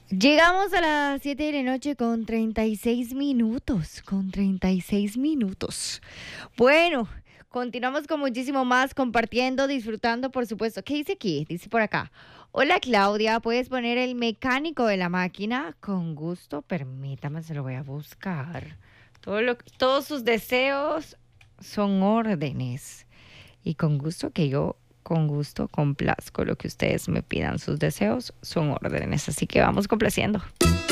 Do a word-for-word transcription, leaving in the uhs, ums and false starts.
Llegamos a las siete de la noche con treinta y seis minutos, con treinta y seis minutos. Bueno, continuamos con muchísimo más, compartiendo, disfrutando, por supuesto. ¿Qué dice aquí? Dice por acá. Hola Claudia, ¿puedes poner el mecánico de la máquina? Con gusto, permítame, se lo voy a buscar. Todo lo, todos sus deseos son órdenes. Y con gusto que yo, con gusto, complazco lo que ustedes me pidan. Sus deseos son órdenes, así que vamos complaciendo.